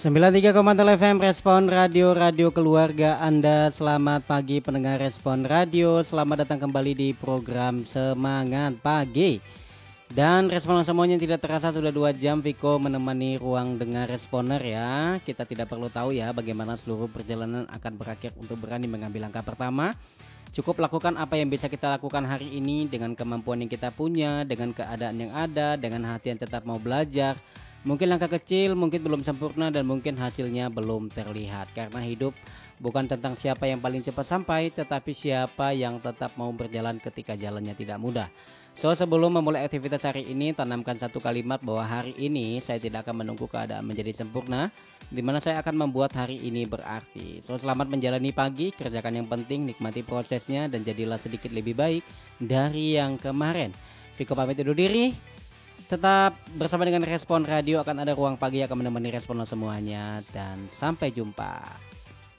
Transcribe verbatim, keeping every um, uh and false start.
sembilan puluh tiga koma nol F M Respon Radio, radio keluarga Anda. Selamat pagi pendengar Respon Radio. Selamat datang kembali di program Semangat Pagi. Dan respon semuanya tidak terasa sudah dua jam Viko menemani ruang dengar responer ya. Kita tidak perlu tahu ya bagaimana seluruh perjalanan akan berakhir untuk berani mengambil langkah pertama. Cukup lakukan apa yang bisa kita lakukan hari ini dengan kemampuan yang kita punya, dengan keadaan yang ada, dengan hati yang tetap mau belajar. Mungkin langkah kecil, mungkin belum sempurna, dan mungkin hasilnya belum terlihat. Karena hidup bukan tentang siapa yang paling cepat sampai, tetapi siapa yang tetap mau berjalan ketika jalannya tidak mudah. So, sebelum memulai aktivitas hari ini, tanamkan satu kalimat bahwa hari ini saya tidak akan menunggu keadaan menjadi sempurna, di mana saya akan membuat hari ini berarti. So, selamat menjalani pagi, kerjakan yang penting, nikmati prosesnya, dan jadilah sedikit lebih baik dari yang kemarin. Viko pamit undur diri. Tetap bersama dengan Respon Radio, akan ada ruang pagi yang akan menemani respon semuanya, dan sampai jumpa.